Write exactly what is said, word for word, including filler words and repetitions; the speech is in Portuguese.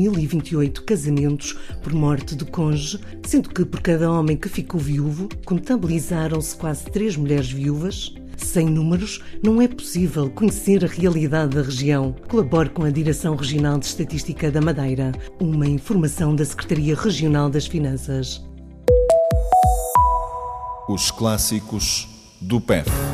mil e vinte e oito casamentos por morte do cônjuge, sendo que por cada homem que ficou viúvo, contabilizaram-se quase três mulheres viúvas. Sem números, não é possível conhecer a realidade da região. Colabore com a Direção Regional de Estatística da Madeira. Uma informação da Secretaria Regional das Finanças. Os clássicos do P E F.